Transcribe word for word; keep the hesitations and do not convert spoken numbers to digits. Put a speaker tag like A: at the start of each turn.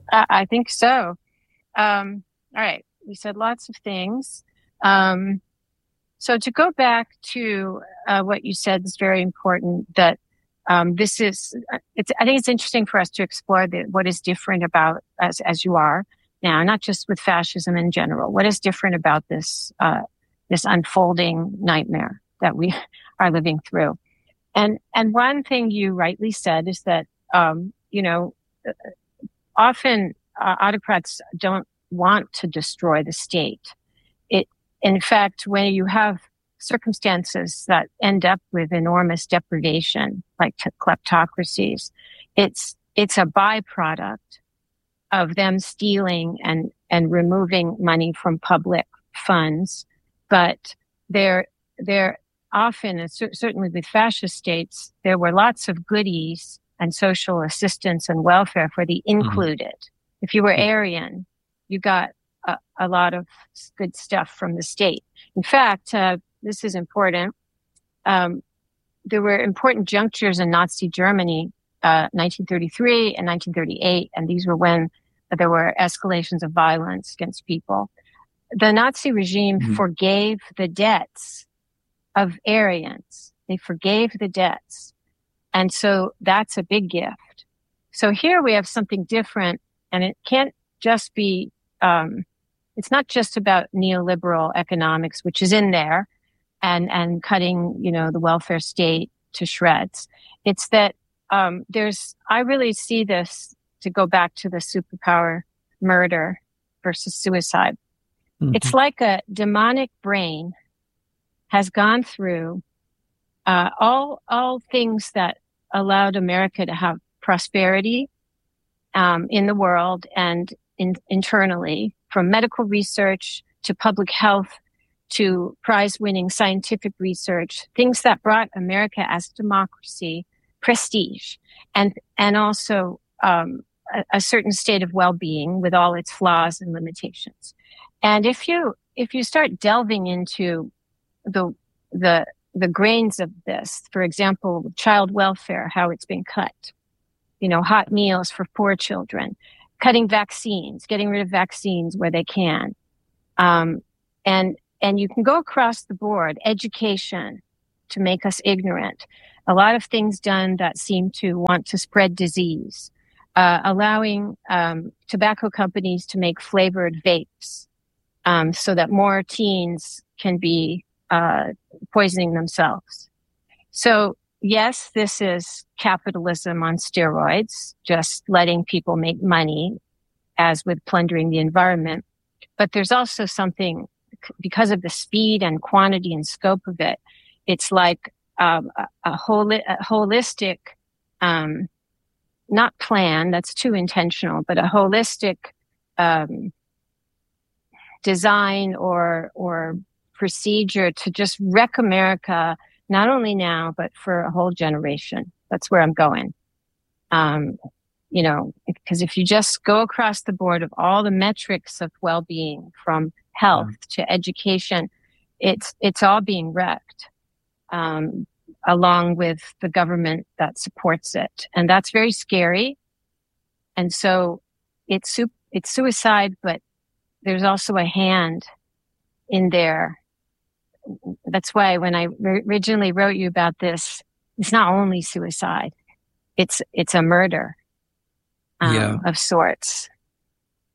A: I, I think so. Um, all right. We said lots of things. Um, so to go back to uh, what you said is very important, that um, this is, it's, I think it's interesting for us to explore the, what is different about, as, as you are now, not just with fascism in general, what is different about this, uh, this unfolding nightmare that we are living through. And, and one thing you rightly said is that, um, you know, often uh, autocrats don't want to destroy the state. It, in fact, when you have circumstances that end up with enormous deprivation, like t- kleptocracies, it's, it's a byproduct of them stealing and, and removing money from public funds. But they're, they're often, certainly with fascist states, there were lots of goodies and social assistance and welfare for the included. Mm-hmm. If you were Aryan, you got a, a lot of good stuff from the state. In fact, uh, this is important. Um, there were important junctures in Nazi Germany, uh, nineteen thirty-three and nineteen thirty-eight, and these were when there were escalations of violence against people. The Nazi regime mm-hmm. forgave the debts of Aryans. They forgave the debts. And so that's a big gift. So here we have something different, and it can't just be, um, it's not just about neoliberal economics, which is in there, and, and cutting, you know, the welfare state to shreds. It's that, um, there's, I really see this, to go back to the superpower murder versus suicide. Mm-hmm. It's like a demonic brain has gone through uh, all all things that allowed America to have prosperity um, in the world and in, internally, from medical research to public health to prize-winning scientific research, things that brought America as a democracy prestige, and and also um, a, a certain state of well-being with all its flaws and limitations. And if you if you start delving into the the the grains of this, for example, child welfare, how it's been cut, you know, hot meals for poor children, cutting vaccines, getting rid of vaccines where they can, um, and and you can go across the board, education to make us ignorant, a lot of things done that seem to want to spread disease, uh, allowing um, tobacco companies to make flavored vapes um, so that more teens can be uh, poisoning themselves. So yes, this is capitalism on steroids, just letting people make money, as with plundering the environment. But there's also something, because of the speed and quantity and scope of it, it's like um, a, a, holi- a holistic, um, not plan, that's too intentional, but a holistic um, design or or procedure to just wreck America, not only now, but for a whole generation. That's where I'm going. Um, you know, because if you just go across the board of all the metrics of well-being, from health yeah. to education, it's it's all being wrecked, um, along with the government that supports it, and that's very scary. And so it's su- it's suicide, but there's also a hand in there. That's why when I r- originally wrote you about this, it's not only suicide; it's it's a murder um, yeah. of sorts.